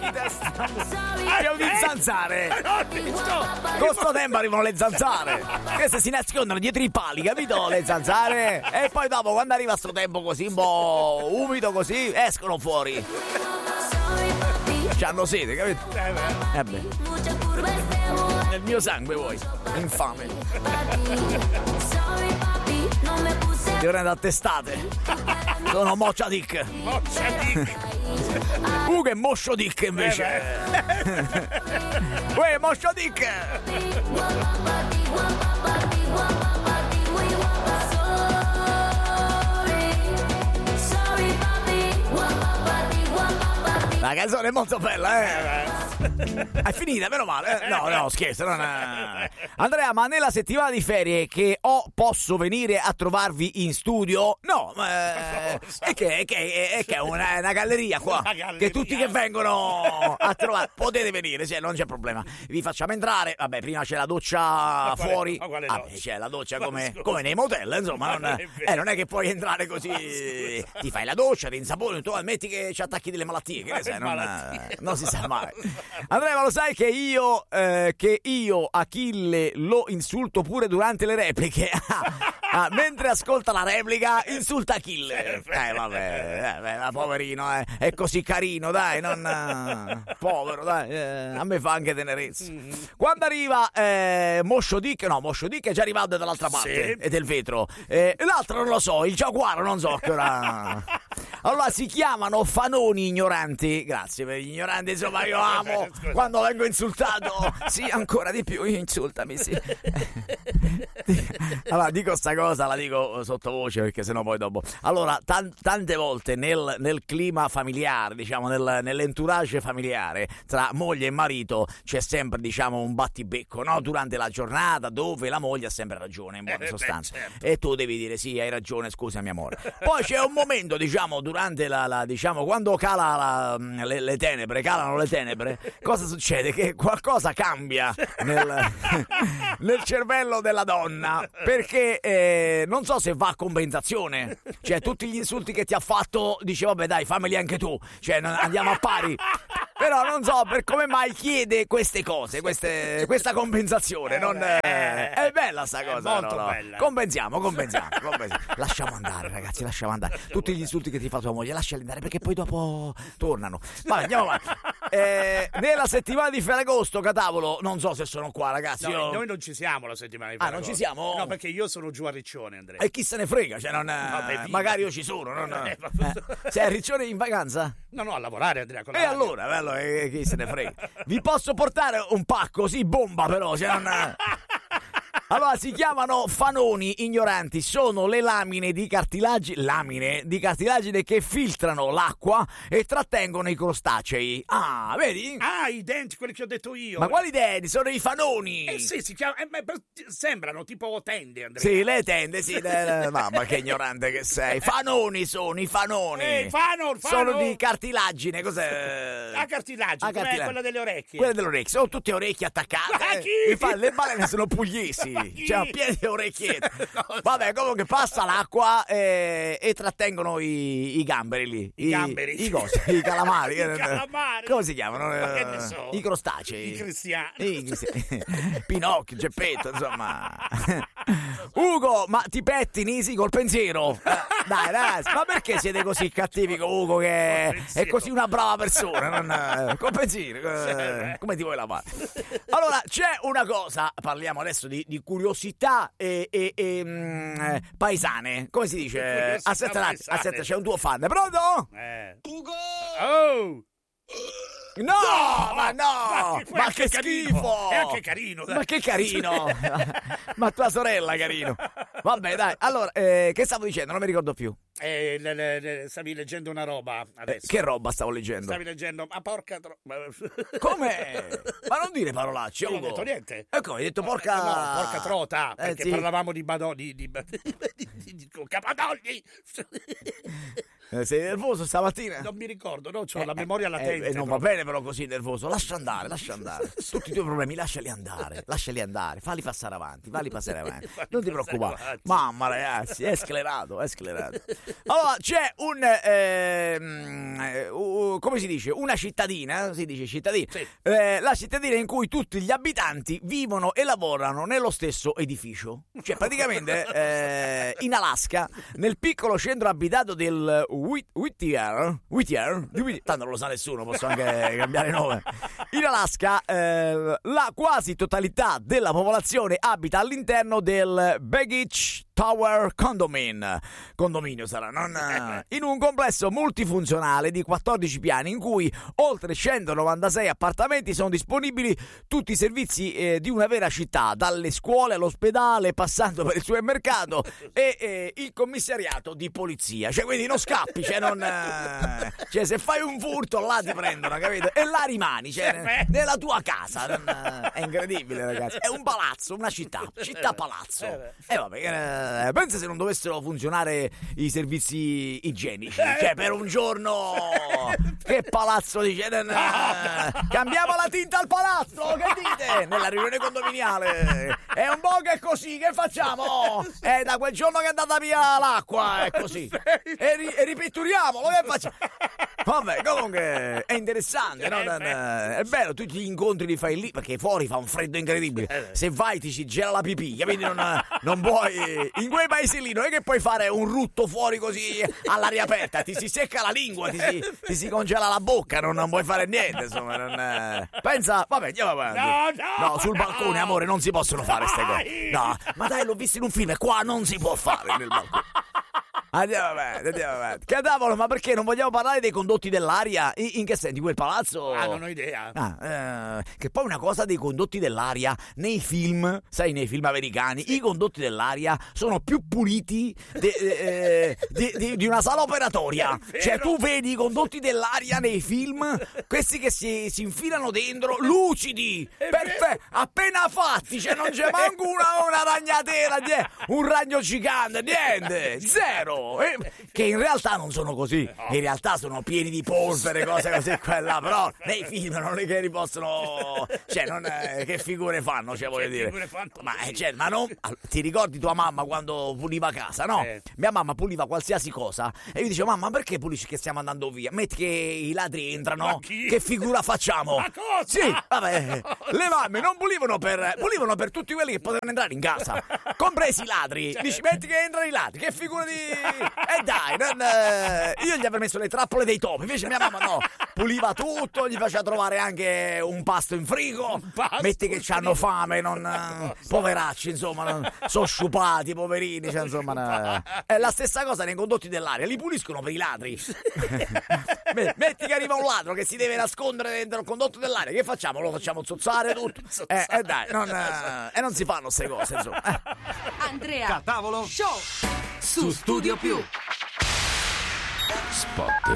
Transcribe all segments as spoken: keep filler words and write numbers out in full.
chi testa? Abbiamo di zanzare. Con sto tempo arrivano le zanzare. Queste si nascondono dietro i pali, capito? Le zanzare. E poi dopo, quando arriva sto tempo così, un po' umido così, escono fuori. C'hanno sete, capito? Eh beh. Nel mio sangue vuoi? Infame. Ti prendo a testate. Sono Moccia Dick. Moccia Dick. Ugo è Moscio Dick invece. Uè, Moscio Dick. La canzone è molto bella, eh? È finita, meno male. Eh? No, no, scherzo. Non è... Andrea, ma nella settimana di ferie che ho posso venire a trovarvi in studio? No, eh, è che è, che, è, che è una, una galleria qua. Una galleria. Che tutti che vengono a trovare potete venire, cioè, non c'è problema. Vi facciamo entrare. Vabbè, prima c'è la doccia ma fuori. Quale, ma quale ah, c'è la doccia come, come nei motel, insomma. Non, eh, non è che puoi entrare così. Ti fai la doccia, ti insaponi, tu metti che ci attacchi delle malattie. Che ne sai? Non, non si sa mai. Andrea, ma lo sai che io eh, che io Achille lo insulto pure durante le repliche? Ah, mentre ascolta la replica insulta Achille. Eh vabbè, eh, poverino, eh, è così carino, dai, non uh, povero, dai, eh, a me fa anche tenerezza. Quando arriva eh, Moscio Dick, no, Moscio Dick è già arrivato dall'altra parte, sì. È del vetro. Eh, l'altro non lo so, il giaguaro non so che ora. Allora si chiamano fanoni ignoranti. Grazie per gli ignoranti, insomma io amo quando vengo insultato. Sì, ancora di più, insultami, sì. Allora dico sta cosa, la dico sottovoce perché sennò poi dopo. Allora, tan- tante volte nel, nel clima familiare, diciamo, nel, nell'entourage familiare tra moglie e marito c'è sempre, diciamo, un battibecco, no? Durante la giornata dove la moglie ha sempre ragione, in buona sostanza. Eh, beh, certo. E tu devi dire sì, hai ragione, scusami amore. Poi c'è un momento, diciamo, durante la, la diciamo, quando cala la, le, le tenebre, calano le tenebre, cosa succede? Che qualcosa cambia nel, nel cervello della donna, perché eh, non so se va a compensazione, cioè tutti gli insulti che ti ha fatto dice vabbè dai fammeli anche tu, cioè andiamo a pari, però non so per come mai chiede queste cose, queste, questa compensazione, non, eh, è bella sta cosa, è molto no, no. Bella. Compensiamo, compensiamo, compensiamo. Lasciamo andare ragazzi, lasciamo andare tutti gli insulti che ti fa tua moglie, lasciali andare perché poi dopo tornano. Vabbè, andiamo avanti. Eh, nella settimana di Ferragosto, Catavolo, non so se sono qua ragazzi, no, io... noi non ci siamo la settimana di Ferragosto. Ah, non ci siamo? No, perché io sono giù a Riccione, Andrea. E chi se ne frega, cioè non, vabbè, magari io ci sono, non, eh, sei a Riccione in vacanza? No, no, a lavorare, Andrea. Con la e radio. Allora, bello, eh, chi se ne frega. Vi posso portare un pacco, sì, bomba però, cioè non... Allora si chiamano fanoni ignoranti, sono le lamine di cartilagine, lamine di cartilagine che filtrano l'acqua e trattengono i crostacei. Ah, vedi? Ah, i denti, quelli che ho detto io. Ma quali denti? Sono i fanoni. Eh sì, si chiama, eh, sembrano tipo tende, Andrea. Sì, le tende, sì. Le, mamma che ignorante che sei. Fanoni sono i fanoni. Eh, fanor, fanor. Sono di cartilagine, cos'è? La cartilagine, ah, cartilagine. Quella delle orecchie. Quella delle orecchie, sono tutte orecchie attaccate. Ma chi? Infatti le balene sono pugliesi. Cioè, pieni di orecchiette. Vabbè, comunque passa l'acqua e, e trattengono i, i gamberi lì. I, I gamberi? I, cosi, i calamari. I calamari. Come si chiamano? Ma che ne so? I crostacei. I cristiani. I cristiani. Pinocchio, Geppetto, insomma. Ugo, ma ti pettini? Sì, col pensiero. Dai, dai. Ma perché siete così cattivi con Ugo che è così una brava persona? Non, col pensiero. Come ti vuoi lavare? Allora, c'è una cosa, parliamo adesso di, di curiosità e, e, e mh, paesane. Come si dice? Aspetta, aspetta, c'è un tuo fan. Pronto? Eh. Ugo! Oh! No, no, ma no, ma, ma che schifo! È anche carino, dai. Ma che carino! Ma tua sorella, carino. Vabbè, dai. Allora, eh, che stavo dicendo? Non mi ricordo più. Eh, le, le, le, stavi leggendo una roba adesso. Eh, che roba stavo leggendo? Stavi leggendo, ma porca tro... Come? Ma non dire parolacce, non Ugo. Non ho detto niente. E come? Hai detto porca... No, porca trota, perché eh, sì. parlavamo di badò, di, di, di, di, di, di capadogli. Eh, sei nervoso stamattina? Non mi ricordo, no, ho Eh, la memoria latente. E eh, non va proprio. bene però così nervoso. Lascia andare, lascia andare. Tutti i tuoi problemi, lasciali andare. Lasciali andare, falli passare avanti, falli passare avanti. Falli Non ti passare preoccupare. avanti. Mamma ragazzi, è sclerato, è sclerato. Allora, c'è un... ehm, eh, uh, come si dice? Una cittadina, si dice cittadina. Sì. Eh, la cittadina in cui tutti gli abitanti vivono e lavorano nello stesso edificio. Cioè, praticamente, eh, in Alaska, nel piccolo centro abitato del Whit- Whittier, Whittier, di Whit- tanto non lo sa nessuno, posso anche cambiare nome. In Alaska, eh, la quasi totalità della popolazione abita all'interno del Baggage Tower Condomin. Condominio sarà, non, in un complesso multifunzionale di quattordici piani in cui oltre centonovantasei appartamenti sono disponibili tutti i servizi eh, di una vera città, dalle scuole all'ospedale, passando per il supermercato e eh, il commissariato di polizia. Cioè, quindi non scappi, cioè, non, eh, cioè se fai un furto là ti prendono, capito? E là rimani, cioè, nella tua casa. Non, eh, è incredibile, ragazzi. È un palazzo, una città, città palazzo. E vabbè, eh, Eh, pensa se non dovessero funzionare i servizi igienici, cioè per un giorno che palazzo dice, eh, cambiamo la tinta al palazzo, che dite? Nella riunione condominiale è un po' che è così, che facciamo? È da quel giorno che è andata via l'acqua, è così, e, ri- e ripitturiamolo, che facciamo? Vabbè, comunque è interessante, no? È bello, tu ti incontri, li fai lì, perché fuori fa un freddo incredibile, se vai ti si gela la pipì, capito? Non, non puoi, in quei paesi lì non è che puoi fare un rutto fuori così all'aria aperta, ti si secca la lingua, ti si, ti si congela la bocca, non, non puoi fare niente, insomma, non, pensa, vabbè, andiamo avanti. No, no, no, sul balcone, amore, non si possono fare queste cose, no, ma dai, l'ho visto in un film e qua non si può fare nel balcone. Andiamo avanti, andiamo avanti. Che cavolo, ma perché non vogliamo parlare dei condotti dell'aria? In, in che senso? Di quel palazzo? Ah, non ho idea. Ah, eh, che poi una cosa dei condotti dell'aria, nei film, sai, nei film americani, sì, i condotti dell'aria sono più puliti de, eh, de, de, di una sala operatoria. Cioè, tu vedi i condotti dell'aria nei film, questi che si, si infilano dentro, lucidi, perfetti, appena fatti, cioè non c'è manco una, una ragnatela, un ragno gigante, niente, zero. Eh, che in realtà non sono così, in realtà sono pieni di polvere, cose così quella, però nei film non è che li possono, cioè non è, che figure fanno, cioè voglio dire, ma, cioè, ma non, ti ricordi tua mamma quando puliva casa, no? Eh. Mia mamma puliva qualsiasi cosa e io dicevo, mamma, perché pulisci che stiamo andando via? Metti che i ladri entrano, che figura facciamo? Ma cosa? Sì, vabbè, le mamme non pulivano per, pulivano per tutti quelli che potevano entrare in casa, compresi i ladri. Dici, metti che entrano i ladri, che figura di... E eh dai, non, eh, io gli avrei messo le trappole dei topi, invece mia mamma no, puliva tutto, gli faceva trovare anche un pasto in frigo, metti che c'hanno fame, non, eh, poveracci, insomma, non, sono sciupati, poverini, cioè, insomma, no. È la stessa cosa nei condotti dell'aria, li puliscono per i ladri. Metti che arriva un ladro che si deve nascondere dentro il condotto dell'aria, che facciamo? Lo facciamo zozzare tutto? Eh, eh dai, non, eh, e non si fanno queste cose, insomma. Eh. Andrea Catavolo Show su Studio Più. Spot.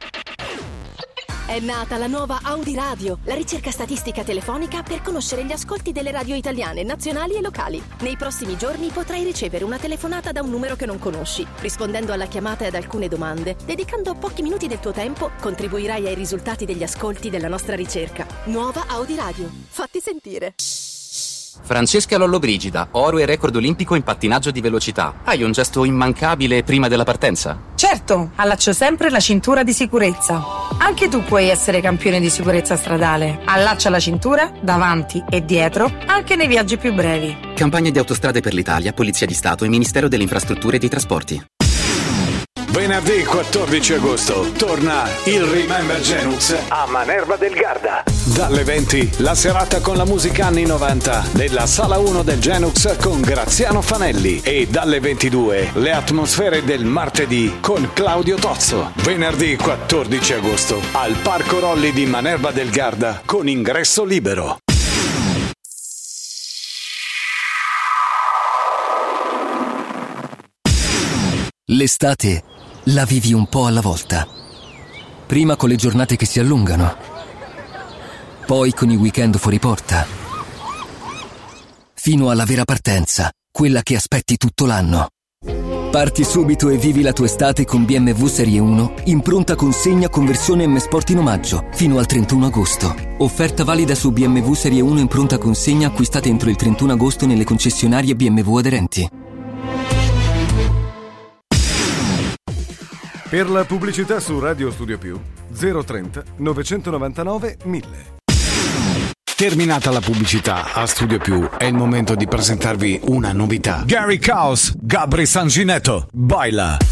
È nata la nuova Audi Radio, la ricerca statistica telefonica per conoscere gli ascolti delle radio italiane, nazionali e locali. Nei prossimi giorni potrai ricevere una telefonata da un numero che non conosci. Rispondendo alla chiamata e ad alcune domande, dedicando pochi minuti del tuo tempo, contribuirai ai risultati degli ascolti della nostra ricerca. Nuova Audi Radio. Fatti sentire. Francesca Lollobrigida, oro e record olimpico in pattinaggio di velocità. Hai un gesto immancabile prima della partenza? Certo, allaccio sempre la cintura di sicurezza. Anche tu puoi essere campione di sicurezza stradale. Allaccia la cintura, davanti e dietro, anche nei viaggi più brevi. Campagna di Autostrade per l'Italia, Polizia di Stato e Ministero delle Infrastrutture e dei Trasporti. Venerdì quattordici agosto torna il Remember Genux a Manerva del Garda. Dalle venti la serata con la musica anni novanta della Sala uno del Genux con Graziano Fanelli e dalle ventidue le atmosfere del martedì con Claudio Tozzo. Venerdì quattordici agosto al Parco Rolli di Manerva del Garda con ingresso libero. L'estate la vivi un po' alla volta. Prima con le giornate che si allungano, poi con i weekend fuori porta, fino alla vera partenza, quella che aspetti tutto l'anno. Parti subito e vivi la tua estate con B M W Serie uno in pronta consegna con versione M Sport in omaggio fino al trentuno agosto. Offerta valida su B M W Serie uno in pronta consegna acquistate entro il trentuno agosto nelle concessionarie B M W aderenti. Per la pubblicità su Radio Studio Più zero trenta novecentonovantanove mille. Terminata la pubblicità, a Studio Più è il momento di presentarvi una novità. Gary Caos, Gabri Sanginetto, baila.